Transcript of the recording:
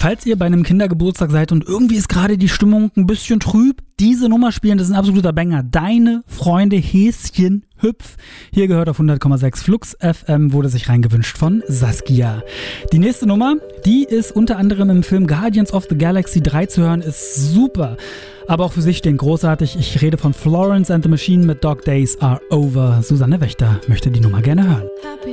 Falls ihr bei einem Kindergeburtstag seid und irgendwie ist gerade die Stimmung ein bisschen trüb, diese Nummer spielen, das ist ein absoluter Banger. Deine Freunde Häschen Hüpf. Hier gehört auf 100,6 Flux FM, wurde sich reingewünscht von Saskia. Die nächste Nummer, die ist unter anderem im Film Guardians of the Galaxy 3 zu hören, ist super. Aber auch für sich stehen großartig. Ich rede von Florence and the Machine mit Dog Days Are Over. Susanne Wächter möchte die Nummer gerne hören.